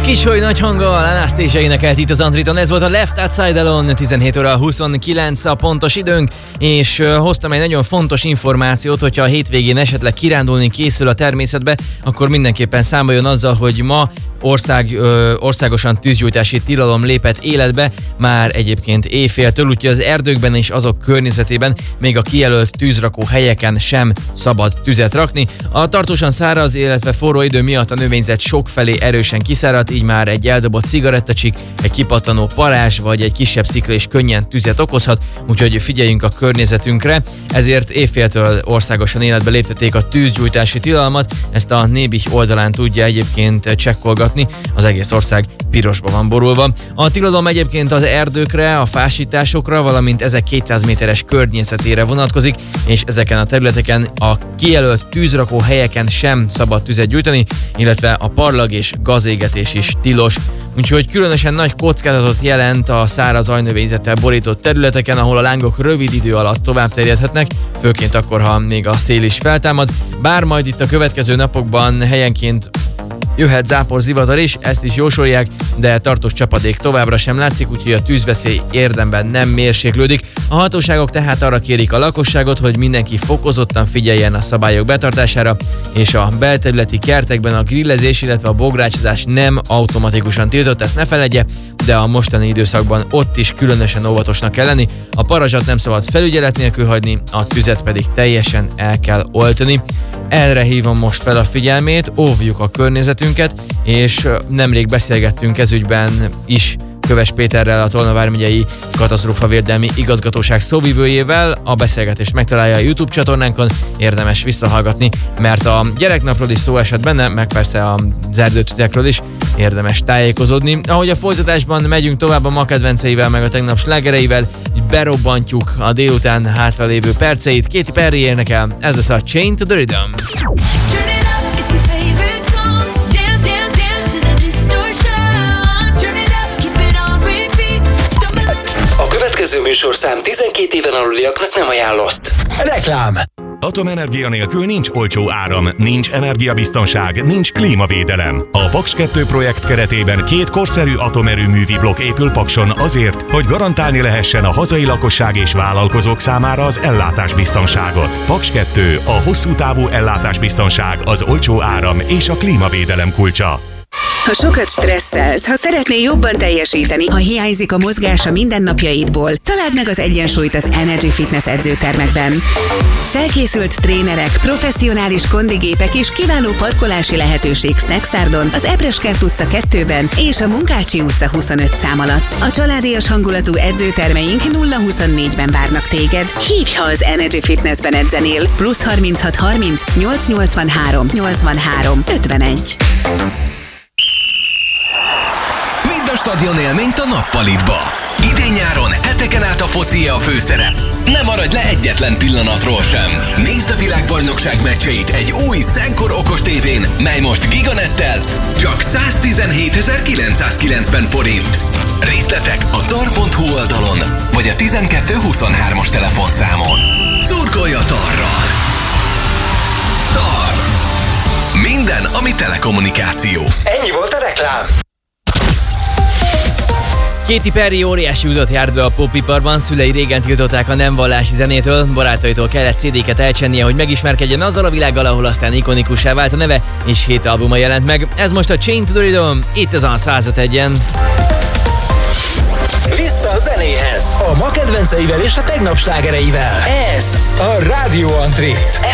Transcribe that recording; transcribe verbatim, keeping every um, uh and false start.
Kisoly nagy hanggal, Anastasia énekelt itt az Antriton, ez volt a Left Outside Alone, tizenhét óra huszonkilenc a pontos időnk, és uh, hoztam egy nagyon fontos információt, hogyha a hétvégén esetleg kirándulni készül a természetbe, akkor mindenképpen számoljon azzal, hogy ma ország, ö, országosan tűzgyújtási tilalom lépett életbe, már egyébként éjféltől, úgyhogy az erdőkben és azok környezetében még a kijelölt tűzrakó helyeken sem szabad tüzet rakni. A tartósan száraz, illetve forró idő miatt a növényzet sokfelé erősen kiszáradt, így már egy eldobott cigarettacsik, egy kipattanó parázs vagy egy kisebb szikla is könnyen tüzet okozhat, úgyhogy figyeljünk a környezetünkre. Ezért éjféltől országosan életbe léptették a tűzgyújtási tilalmat, ezt a Nébih oldalán tudja egyébként csekkolgatni, az egész ország pirosba van borulva. A tilalom egyébként az erdőkre, a fásításokra, valamint ezek kétszáz méteres környezetére vonatkozik, és ezeken a területeken a kijelölt tűzrakó helyeken sem szabad tüzet gyújtani, illetve a parlag és gazégetés is tilos. Úgyhogy különösen nagy kockázatot jelent a száraz ajnövényzettel borított területeken, ahol a lángok rövid idő alatt tovább terjedhetnek, főként akkor, ha még a szél is feltámad, bár majd itt a következő napokban helyenként jöhet zápor, zivatar is, ezt is jósolják, de tartós csapadék továbbra sem látszik, úgyhogy a tűzveszély érdemben nem mérséklődik. A hatóságok tehát arra kérik a lakosságot, hogy mindenki fokozottan figyeljen a szabályok betartására, és a belterületi kertekben a grillezés, illetve a bográcsozás nem automatikusan tiltott, ezt ne feledje, de a mostani időszakban ott is különösen óvatosnak kell lenni. A parazsat nem szabad felügyelet nélkül hagyni, a tüzet pedig teljesen el kell oltani. Erre hívom most fel a figyelmét, óvjuk a környezetünket, és nemrég beszélgettünk ez ügyben is Köves Péterrel, a Tolna vármegyei katasztrófavédelmi igazgatóság szóvivőjével. A beszélgetést megtalálja a YouTube csatornánkon, érdemes visszahallgatni, mert a gyereknapról is szó esett benne, meg persze az erdőtüzekről is érdemes tájékozódni. Ahogy a folytatásban megyünk tovább a ma kedvenceivel, meg a tegnap slágereivel, így berobbantjuk a délután hátralévő perceit. Katy Perry énekel, ez lesz a Chained to the Rhythm. A következő műsorszám tizenkét éven aluliaknak nem ajánlott. Reklám. Atomenergia nélkül nincs olcsó áram, nincs energiabiztonság, nincs klímavédelem. A Paks kettő projekt keretében két korszerű atomerőművi blokk épül Pakson azért, hogy garantálni lehessen a hazai lakosság és vállalkozók számára az ellátásbiztonságot. Paks kettő, a hosszú távú ellátásbiztonság, az olcsó áram és a klímavédelem kulcsa. Ha sokat stresszelsz, ha szeretnél jobban teljesíteni, ha hiányzik a mozgás a mindennapjaidból, találd meg az egyensúlyt az Energy Fitness edzőtermekben. Felkészült trénerek, professzionális kondigépek és kiváló parkolási lehetőség Snacksárdon, az Ebreskert utca kettőben és a Munkácsi utca huszonöt szám alatt. A családias hangulatú edzőtermeink nulla huszonnégyben várnak téged. Hívj, ha az Energy Fitnessben edzenél. Plusz harminchat harminc nyolc nyolcvanhárom nyolcvanhárom ötvenegy. Vidd a stadion élményt a nappalitba. Idén-nyáron heteken át a focie a főszerep. Ne maradj le egyetlen pillanatról sem. Nézd a világbajnokság meccseit egy új Szenkor okos tévén, mely most Giganettel csak száztizenhétezer-kilencszázkilencven forint. Részletek a tar pont hu oldalon, vagy a tizenkettő huszonhármas telefonszámon. Szurkolj a Tarral! Tar. Minden, ami telekommunikáció. Ennyi volt a reklám. Katy Perry óriási utat járt be a popiparban, szülei régen tiltották a nem vallási zenétől, barátaitól kellett cé dé-ket elcsennie, hogy megismerkedjen azzal a világgal, ahol aztán ikonikussá vált a neve, és hét albuma jelent meg. Ez most a Chained to the Rhythm, itt az a százegyen. Vissza a zenéhez, a ma kedvenceivel és a tegnap slágereivel. Ez a Rádió Antrit.